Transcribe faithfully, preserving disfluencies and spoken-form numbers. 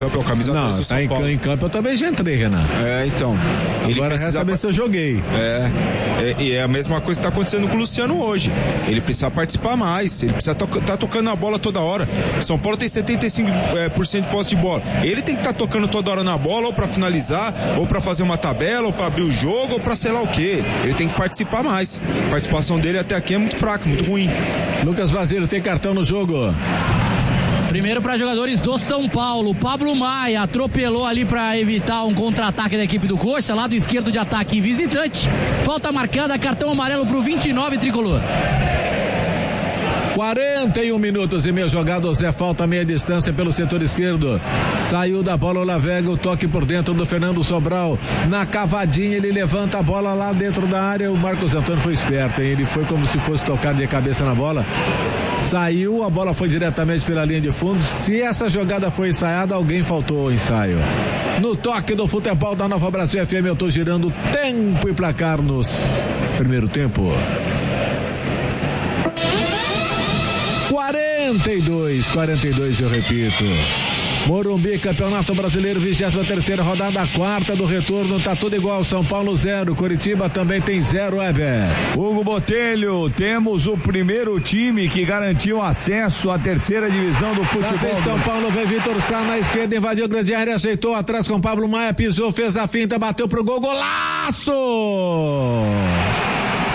O camisa não, do tá em, em campo eu também já entrei, Renan. É, então. Ele Agora precisa saber se eu joguei. É, é, e é a mesma coisa que tá acontecendo com o Luciano hoje. Ele precisa participar mais, ele precisa to- tá tocando a bola toda hora. São Paulo tem setenta e cinco por cento de posse de bola. Ele tem que estar tá tocando toda hora na bola, ou pra finalizar, ou pra fazer uma tabela, ou pra abrir o jogo, ou pra sei lá o quê. Ele tem que participar mais. A participação dele até aqui é muito fraca, muito ruim. Lucas Basílio tem cartão no jogo. Primeiro para jogadores do São Paulo. Pablo Maia atropelou ali para evitar um contra-ataque da equipe do Coxa, lado esquerdo de ataque visitante. Falta marcada, cartão amarelo pro vinte e nove tricolor. quarenta e um minutos e meio jogados, é falta meia distância pelo setor esquerdo. Saiu da bola o Lavega, o toque por dentro do Fernando Sobral. Na cavadinha ele levanta a bola lá dentro da área. O Marcos Antônio foi esperto, hein? Ele foi como se fosse tocado de cabeça na bola. Saiu, a bola foi diretamente pela linha de fundo. Se essa jogada foi ensaiada, alguém faltou ao ensaio. No toque do futebol da Nova Brasil F M, eu tô girando tempo e placar no primeiro tempo. quarenta e dois, quarenta e dois, eu repito. Morumbi, Campeonato Brasileiro, vigésima terceira rodada, a quarta do retorno, tá tudo igual. São Paulo zero, Coritiba também tem zero, Weber. Hugo Botelho, temos o primeiro time que garantiu acesso à terceira divisão do futebol. São Paulo, vem Vitor Sá na esquerda, invadiu grande área, ajeitou atrás com Pablo Maia, pisou, fez a finta, bateu pro gol, golaço!